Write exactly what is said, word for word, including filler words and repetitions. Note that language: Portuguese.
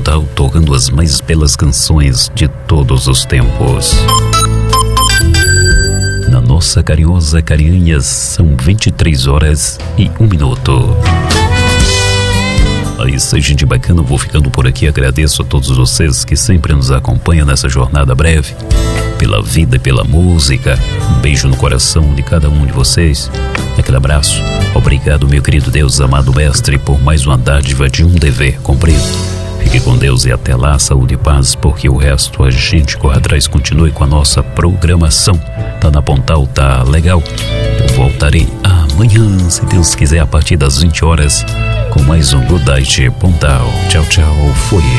Pontal, tocando as mais belas canções de todos os tempos. Na nossa carinhosa Carinhanhas, são vinte e três horas e um minuto. Aí, essa gente bacana, eu vou ficando por aqui. Agradeço a todos vocês que sempre nos acompanham nessa jornada breve, pela vida e pela música. Um beijo no coração de cada um de vocês. Aquele abraço. Obrigado, meu querido Deus, amado mestre, por mais uma dádiva de um dever cumprido. Fique com Deus e até lá, saúde e paz, porque o resto a gente corre atrás. Continue com a nossa programação. Tá na Pontal, tá legal? Eu voltarei amanhã, se Deus quiser, a partir das vinte horas, com mais um Good Night Pontal. Tchau, tchau, fui.